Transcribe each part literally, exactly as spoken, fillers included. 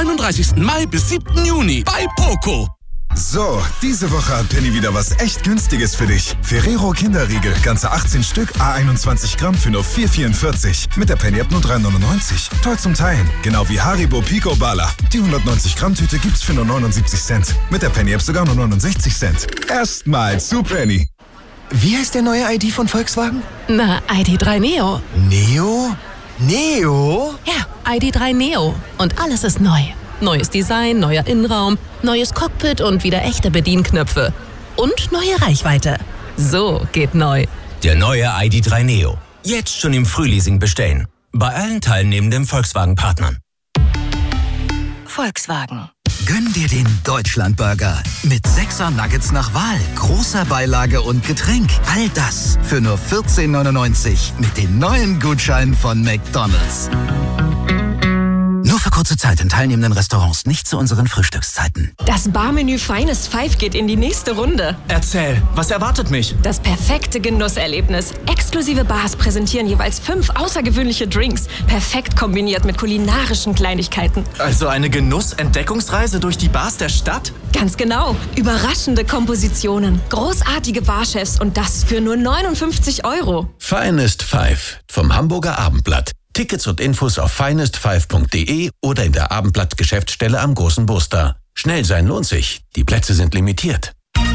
einunddreißigsten Mai bis siebten Juni bei Poco. So, diese Woche hat Penny wieder was echt Günstiges für dich. Ferrero Kinderriegel, ganze achtzehn Stück, à einundzwanzig Gramm für nur vier vierundvierzig. Mit der Penny-App nur drei neunundneunzig. Toll zum Teilen. Genau wie Haribo Pico Bala. Die hundertneunzig Gramm Tüte gibt's für nur neunundsiebzig Cent. Mit der Penny-App sogar nur neunundsechzig Cent. Erstmal zu Penny. Wie heißt der neue I D von Volkswagen? Na, I D drei Neo. Neo? Neo? Ja, I D drei Neo. Und alles ist neu. Neues Design, neuer Innenraum, neues Cockpit und wieder echte Bedienknöpfe. Und neue Reichweite. So geht neu. Der neue I D drei Neo. Jetzt schon im Frühleasing bestellen. Bei allen teilnehmenden Volkswagen-Partnern. Volkswagen. Gönn dir den Deutschlandburger. Mit sechser Nuggets nach Wahl, großer Beilage und Getränk. All das für nur vierzehn neunundneunzig mit den neuen Gutscheinen von McDonald's. Nur für kurze Zeit in teilnehmenden Restaurants, nicht zu unseren Frühstückszeiten. Das Barmenü Finest Five geht in die nächste Runde. Erzähl, was erwartet mich? Das perfekte Genusserlebnis. Exklusive Bars präsentieren jeweils fünf außergewöhnliche Drinks. Perfekt kombiniert mit kulinarischen Kleinigkeiten. Also eine Genuss-Entdeckungsreise durch die Bars der Stadt? Ganz genau. Überraschende Kompositionen, großartige Barchefs und das für nur neunundfünfzig Euro. Finest Five vom Hamburger Abendblatt. Tickets und Infos auf finest five punkt de oder in der Abendblatt-Geschäftsstelle am Großen Buster. Schnell sein lohnt sich. Die Plätze sind limitiert.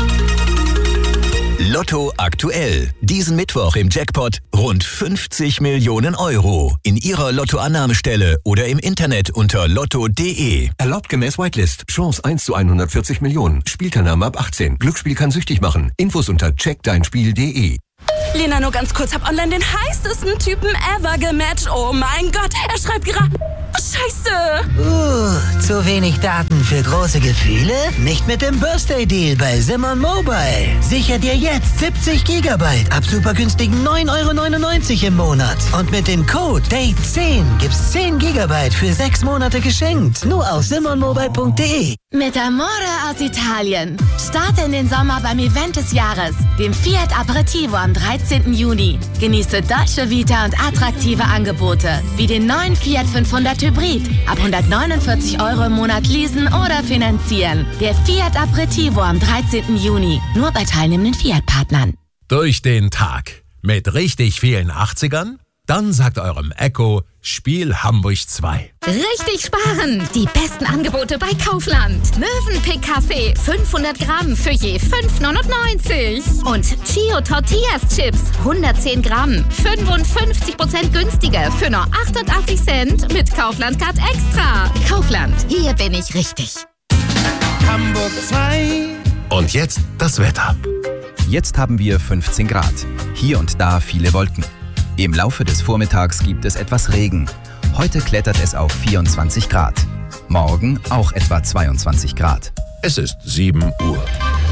Lotto aktuell. Diesen Mittwoch im Jackpot rund fünfzig Millionen Euro. In Ihrer Lottoannahmestelle oder im Internet unter lotto punkt de. Erlaubt gemäß Whitelist. Chance eins zu hundertvierzig Millionen. Spielteilnahme ab achtzehn. Glücksspiel kann süchtig machen. Infos unter check dein spiel punkt de. Lena, nur ganz kurz, hab online den heißesten Typen ever gematcht. Oh mein Gott, er schreibt gerade... Oh, Scheiße! Uh, zu wenig Daten für große Gefühle? Nicht mit dem Birthday-Deal bei Simon Mobile. Sicher dir jetzt siebzig Gigabyte ab super günstigen neun Euro neunundneunzig im Monat. Und mit dem Code Date zehn gibt's zehn Gigabyte für sechs Monate geschenkt. Nur auf simon mobile punkt de. Mit Amore aus Italien. Starte in den Sommer beim Event des Jahres, dem Fiat Aperitivo am dreizehnten Juni. Genieße deutsche Vita und attraktive Angebote, wie den neuen Fiat fünfhundert Hybrid. Ab hundertneunundvierzig Euro im Monat leasen oder finanzieren. Der Fiat Aperitivo am dreizehnten Juni. Nur bei teilnehmenden Fiat-Partnern. Durch den Tag mit richtig vielen achtzigern? Dann sagt eurem Echo, Spiel Hamburg zwei. Richtig sparen! Die besten Angebote bei Kaufland. Mövenpick Kaffee fünfhundert Gramm für je fünf neunundneunzig. Und Chio Tortillas Chips hundertzehn Gramm, fünfundfünfzig Prozent günstiger für nur achtundachtzig Cent mit Kaufland Card Extra. Kaufland, hier bin ich richtig. Hamburg zwei. Und jetzt das Wetter. Jetzt haben wir fünfzehn Grad. Hier und da viele Wolken. Im Laufe des Vormittags gibt es etwas Regen. Heute klettert es auf vierundzwanzig Grad. Morgen auch etwa zweiundzwanzig Grad. Es ist sieben Uhr.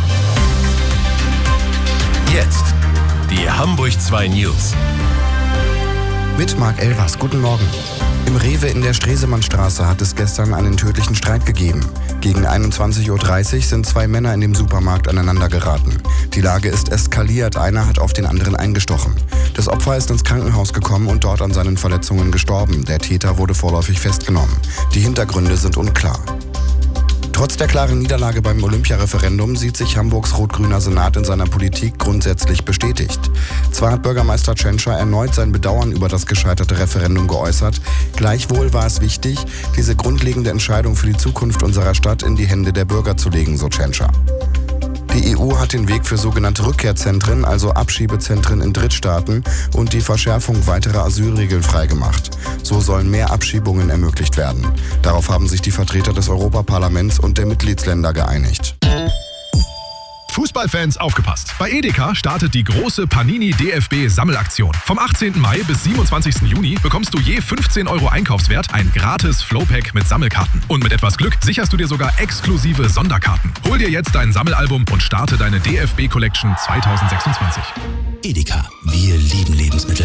Jetzt die Hamburg zwei News. Mit Marc Elvers, guten Morgen. Im Rewe in der Stresemannstraße hat es gestern einen tödlichen Streit gegeben. Gegen einundzwanzig Uhr dreißig sind zwei Männer in dem Supermarkt aneinander geraten. Die Lage ist eskaliert, einer hat auf den anderen eingestochen. Das Opfer ist ins Krankenhaus gekommen und dort an seinen Verletzungen gestorben. Der Täter wurde vorläufig festgenommen. Die Hintergründe sind unklar. Trotz der klaren Niederlage beim Olympiareferendum sieht sich Hamburgs rot-grüner Senat in seiner Politik grundsätzlich bestätigt. Zwar hat Bürgermeister Tschentscher erneut sein Bedauern über das gescheiterte Referendum geäußert, gleichwohl war es wichtig, diese grundlegende Entscheidung für die Zukunft unserer Stadt in die Hände der Bürger zu legen, so Tschentscher. Die E U hat den Weg für sogenannte Rückkehrzentren, also Abschiebezentren in Drittstaaten und die Verschärfung weiterer Asylregeln freigemacht. So sollen mehr Abschiebungen ermöglicht werden. Darauf haben sich die Vertreter des Europaparlaments und der Mitgliedsländer geeinigt. Fußballfans aufgepasst! Bei Edeka startet die große Panini D F B Sammelaktion. Vom achtzehnten Mai bis siebenundzwanzigsten Juni bekommst du je fünfzehn Euro Einkaufswert ein gratis Flowpack mit Sammelkarten. Und mit etwas Glück sicherst du dir sogar exklusive Sonderkarten. Hol dir jetzt dein Sammelalbum und starte deine D F B Collection zwanzig sechsundzwanzig. Edeka, wir lieben Lebensmittel.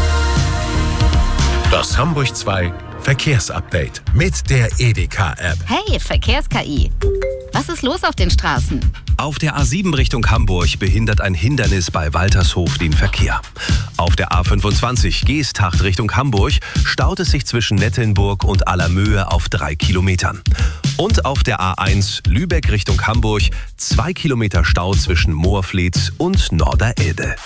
Das Hamburg zwei Verkehrsupdate mit der Edeka-App. Hey, Verkehrs-K I. Was ist los auf den Straßen? Auf der A sieben Richtung Hamburg behindert ein Hindernis bei Waltershof den Verkehr. Auf der A fünfundzwanzig Geesthacht Richtung Hamburg staut es sich zwischen Nettelnburg und Allermöhe auf drei Kilometern. Und auf der A eins Lübeck Richtung Hamburg zwei Kilometer Stau zwischen Moorfleet und Norderelde.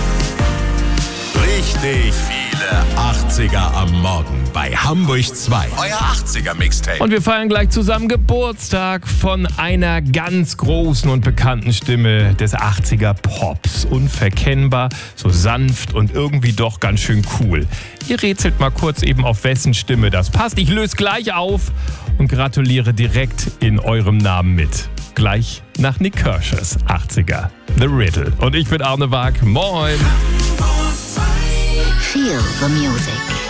Richtig viele achtziger am Morgen bei Hamburg zwei. Euer achtziger-Mixtape. Und wir feiern gleich zusammen Geburtstag von einer ganz großen und bekannten Stimme des achtziger-Pops. Unverkennbar, so sanft und irgendwie doch ganz schön cool. Ihr rätselt mal kurz eben, auf wessen Stimme das passt. Ich löse gleich auf und gratuliere direkt in eurem Namen mit. Gleich nach Nick Kershers achtziger. The Riddle. Und ich bin Arne Waag. Moin! Feel the music.